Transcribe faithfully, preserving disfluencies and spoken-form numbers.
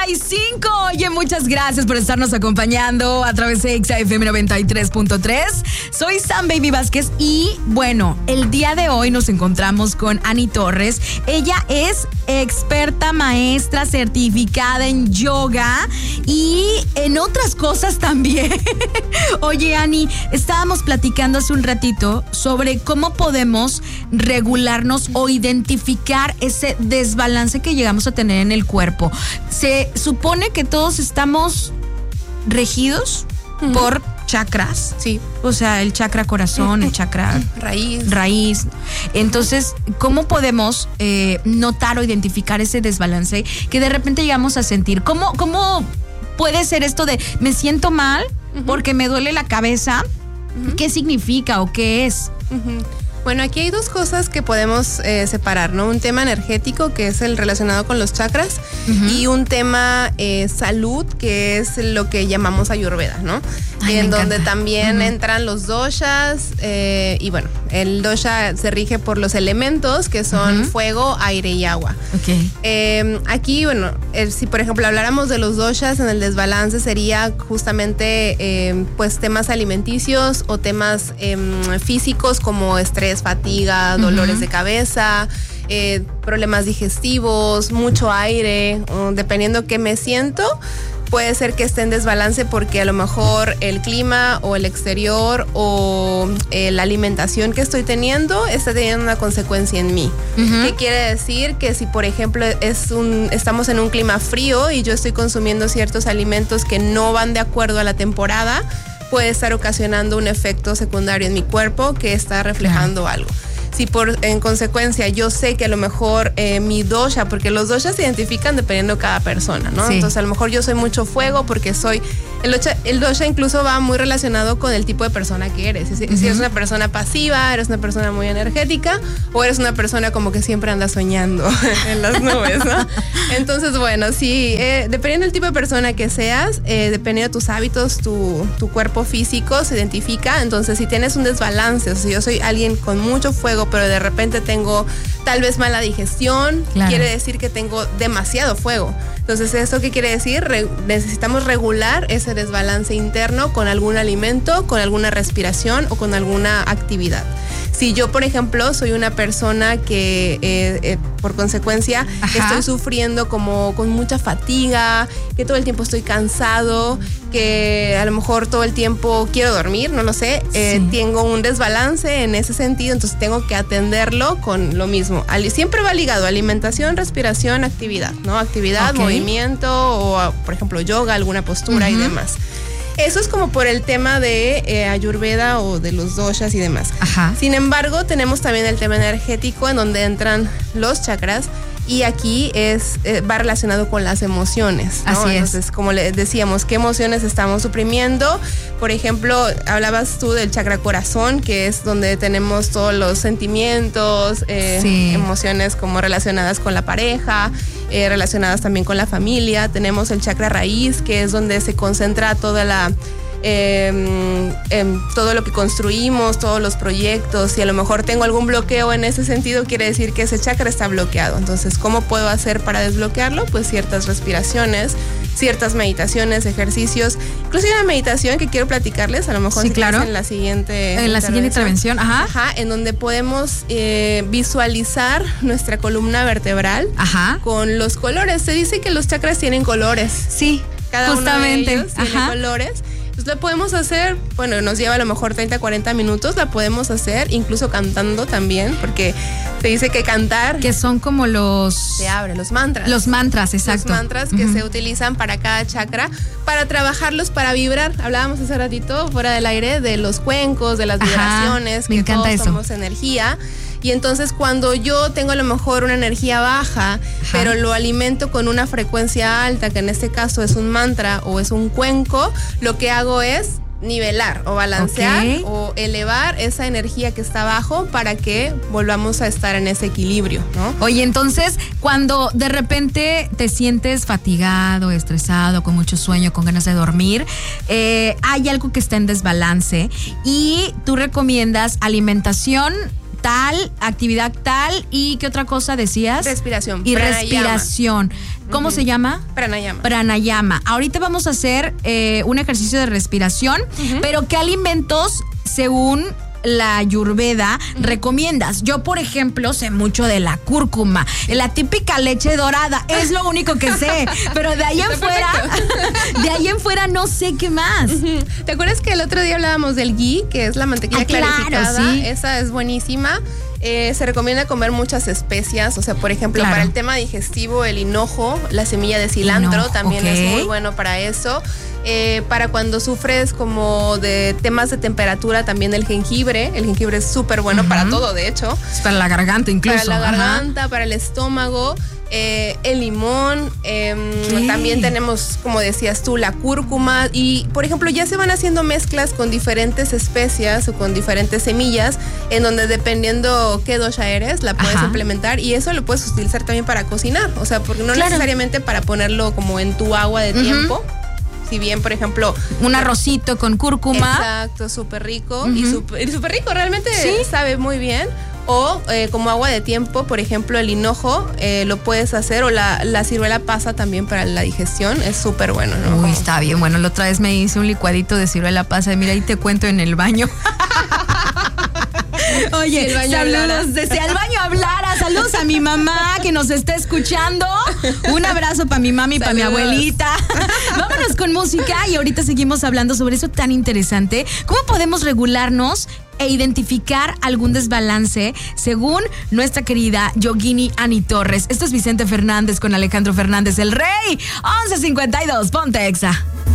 y cinco. Oye, muchas gracias por estarnos acompañando a través de Exa F M noventa y tres punto tres. Soy Sam Baby Vázquez y, bueno, el día de hoy nos encontramos con Ani Torres. Ella es experta, maestra, certificada en yoga y en otras cosas también. Oye, Ani, estábamos platicando hace un ratito sobre cómo podemos regularnos o identificar ese desbalance que llegamos a tener en el cuerpo. Se supone que todos estamos regidos uh-huh. por chakras. Sí. O sea, el chakra corazón, el chakra raíz. raíz. Entonces, ¿cómo podemos eh, notar o identificar ese desbalance que de repente llegamos a sentir? ¿Cómo, cómo puede ser esto de me siento mal uh-huh. porque me duele la cabeza? Uh-huh. ¿Qué significa o qué es? Uh-huh. Bueno, aquí hay dos cosas que podemos eh, separar, ¿no? Un tema energético, que es el relacionado con los chakras, uh-huh. y un tema eh, salud, que es lo que llamamos Ayurveda, ¿no? Ay, en donde encanta. También uh-huh. entran los doshas, eh, y bueno, el dosha se rige por los elementos, que son uh-huh. fuego, aire y agua. Okay. Eh, aquí, bueno, eh, si por ejemplo habláramos de los doshas, en el desbalance sería justamente, eh, pues, temas alimenticios o temas eh, físicos como estrés, fatiga, dolores uh-huh. de cabeza, eh, problemas digestivos, mucho aire, uh, dependiendo qué me siento, puede ser que esté en desbalance porque a lo mejor el clima o el exterior o eh, la alimentación que estoy teniendo está teniendo una consecuencia en mí. Uh-huh. ¿Qué quiere decir? Que si por ejemplo es un, estamos en un clima frío y yo estoy consumiendo ciertos alimentos que no van de acuerdo a la temporada, puede estar ocasionando un efecto secundario en mi cuerpo que está reflejando claro. algo. Si por en consecuencia yo sé que a lo mejor eh, mi dosha, porque los doshas se identifican dependiendo de cada persona, ¿no? Sí. Entonces a lo mejor yo soy mucho fuego porque soy, el dosha, el dosha incluso va muy relacionado con el tipo de persona que eres. Si, uh-huh. si eres una persona pasiva, eres una persona muy energética, o eres una persona como que siempre anda soñando en las nubes, ¿no? Entonces, bueno, sí, eh, dependiendo del tipo de persona que seas, eh, dependiendo de tus hábitos, tu, tu cuerpo físico se identifica. Entonces, si tienes un desbalance, o sea, si yo soy alguien con mucho fuego, pero de repente tengo tal vez mala digestión, claro. quiere decir que tengo demasiado fuego. Entonces, ¿eso qué quiere decir? Re- necesitamos regular ese desbalance interno con algún alimento, con alguna respiración o con alguna actividad. Si yo, por ejemplo, soy una persona que eh, eh, por consecuencia Ajá. estoy sufriendo como con mucha fatiga, que todo el tiempo estoy cansado, que a lo mejor todo el tiempo quiero dormir, no lo sé, eh, sí. tengo un desbalance en ese sentido, entonces tengo que atenderlo con lo mismo. Siempre va ligado a alimentación, respiración, actividad, ¿no? Actividad, okay. movimiento o, por ejemplo, yoga, alguna postura uh-huh. y demás. Eso es como por el tema de eh, Ayurveda o de los doshas y demás. Ajá. Sin embargo, tenemos también el tema energético en donde entran los chakras y aquí es eh, va relacionado con las emociones, ¿no? Así es. Entonces, como le decíamos, ¿qué emociones estamos suprimiendo? Por ejemplo, hablabas tú del chakra corazón, que es donde tenemos todos los sentimientos, eh, sí. emociones como relacionadas con la pareja, eh, relacionadas también con la familia. Tenemos el chakra raíz, que es donde se concentra toda la Eh, eh, todo lo que construimos, todos los proyectos. Si a lo mejor tengo algún bloqueo en ese sentido, quiere decir que ese chakra está bloqueado. Entonces, ¿cómo puedo hacer para desbloquearlo? Pues ciertas respiraciones, ciertas meditaciones, ejercicios, inclusive una meditación que quiero platicarles, a lo mejor sí, claro. en la siguiente en la siguiente intervención, ajá. Ajá, en donde podemos eh, visualizar nuestra columna vertebral ajá. con los colores. Se dice que los chakras tienen colores. Sí, cada justamente. uno de ellos tiene ajá. colores. Pues la podemos hacer, bueno, nos lleva a lo mejor treinta, cuarenta minutos, la podemos hacer incluso cantando también, porque se dice que cantar... Que son como los... Se abre, los mantras. Los mantras, exacto. Los mantras que uh-huh. se utilizan para cada chakra, para trabajarlos, para vibrar. Hablábamos hace ratito, fuera del aire, de los cuencos, de las Ajá, vibraciones, me que encanta todos eso. somos energía. Y entonces cuando yo tengo a lo mejor una energía baja, Ajá. pero lo alimento con una frecuencia alta, que en este caso es un mantra o es un cuenco, lo que hago es nivelar o balancear okay. o elevar esa energía que está abajo para que volvamos a estar en ese equilibrio, ¿no? Oye, entonces, cuando de repente te sientes fatigado, estresado, con mucho sueño, con ganas de dormir, eh, hay algo que está en desbalance y tú recomiendas alimentación tal, actividad tal y ¿qué otra cosa decías? Respiración. Y pranayama. respiración. ¿Cómo uh-huh. se llama? Pranayama. Pranayama. Ahorita vamos a hacer eh, un ejercicio de respiración, uh-huh. pero ¿qué alimentos según la Ayurveda uh-huh. recomiendas? Yo, por ejemplo, sé mucho de la cúrcuma, la típica leche dorada, es lo único que sé, pero de ahí en fuera, de ahí en fuera no sé qué más. Uh-huh. ¿Te acuerdas que el otro día hablábamos del ghee, que es la mantequilla ah, clarificada? Claro, sí. Esa es buenísima. Eh, se recomienda comer muchas especias, o sea, por ejemplo, claro. para el tema digestivo, el hinojo, la semilla de cilantro Hinojo, también okay. es muy bueno para eso. Eh, para cuando sufres como de temas de temperatura, también el jengibre. El jengibre es súper bueno uh-huh. para todo, de hecho. Es para la garganta incluso. Para la garganta, uh-huh. para el estómago. Eh, el limón, eh, también tenemos, como decías tú, la cúrcuma y, por ejemplo, ya se van haciendo mezclas con diferentes especias o con diferentes semillas, en donde dependiendo qué dosha eres, la puedes Ajá. implementar y eso lo puedes utilizar también para cocinar, o sea, porque no claro. necesariamente para ponerlo como en tu agua de uh-huh. tiempo. Si bien, por ejemplo, un arrocito con cúrcuma. Exacto, súper rico uh-huh. y súper rico, realmente ¿Sí? sabe muy bien. O eh, como agua de tiempo, por ejemplo, el hinojo eh, lo puedes hacer, o la, la ciruela pasa también para la digestión, es súper bueno, ¿no? Uy, como... está bien, bueno, la otra vez me hice un licuadito de ciruela pasa, mira, ahí te cuento en el baño. Oye, si el baño saludos, desde el baño hablara, saludos a mi mamá que nos está escuchando. Un abrazo para mi mami y para mi abuelita. Vámonos con música y ahorita seguimos hablando sobre eso tan interesante. ¿Cómo podemos regularnos e identificar algún desbalance según nuestra querida yogini Ani Torres? Esto es Vicente Fernández con Alejandro Fernández, el rey. once cincuenta y dos, ponte Exa.